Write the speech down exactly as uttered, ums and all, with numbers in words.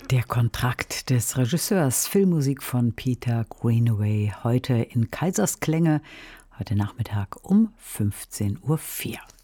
Der Kontrakt des Regisseurs, Filmmusik von Peter Greenaway, heute in Kaisers Klänge, heute Nachmittag um fünfzehn Uhr vier.